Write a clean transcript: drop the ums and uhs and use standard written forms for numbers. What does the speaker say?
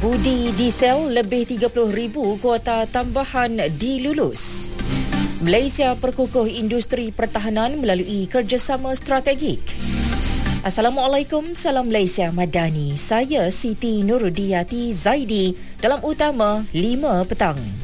Budi diesel lebih 30,000 kuota tambahan dilulus. Malaysia perkukuh industri pertahanan melalui kerjasama strategik. Assalamualaikum, salam Malaysia Madani. Saya Siti Nurudiyati Zaidi dalam utama 5 petang.